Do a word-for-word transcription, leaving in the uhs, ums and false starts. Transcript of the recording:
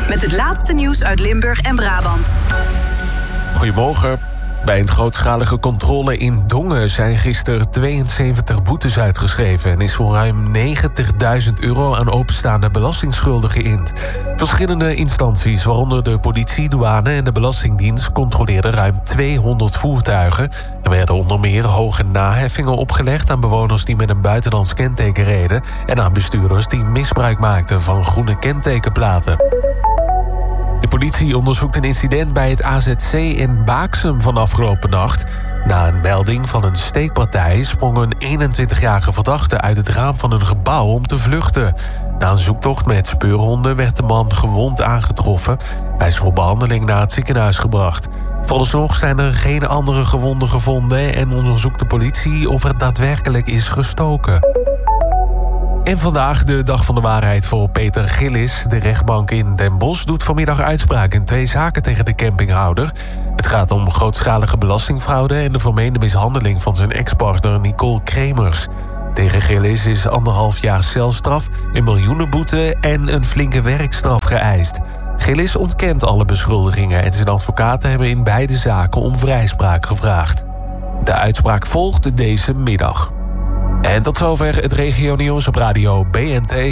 Met het laatste nieuws uit Limburg en Brabant. Goedemorgen. Bij een grootschalige controle in Dongen zijn gisteren tweeënzeventig boetes uitgeschreven en is voor ruim negentigduizend euro aan openstaande belastingschulden geïnd. Verschillende instanties, waaronder de politie, douane en de Belastingdienst, controleerden ruim tweehonderd voertuigen. Er werden onder meer hoge naheffingen opgelegd aan bewoners die met een buitenlands kenteken reden en aan bestuurders die misbruik maakten van groene kentekenplaten. De politie onderzoekt een incident bij het A Z C in Baaksum van afgelopen nacht. Na een melding van een steekpartij sprong een eenentwintigjarige verdachte uit het raam van een gebouw om te vluchten. Na een zoektocht met speurhonden werd de man gewond aangetroffen. Hij is voor behandeling naar het ziekenhuis gebracht. Vooralsnog zijn er geen andere gewonden gevonden en onderzoekt de politie of er daadwerkelijk is gestoken. En vandaag de dag van de waarheid voor Peter Gillis. De rechtbank in Den Bosch doet vanmiddag uitspraak in twee zaken tegen de campinghouder. Het gaat om grootschalige belastingfraude en de vermeende mishandeling van zijn ex-partner Nicole Kremers. Tegen Gillis is anderhalf jaar celstraf, een miljoenenboete en een flinke werkstraf geëist. Gillis ontkent alle beschuldigingen en zijn advocaten hebben in beide zaken om vrijspraak gevraagd. De uitspraak volgt deze middag. En tot zover het regionieuws op radio B N T.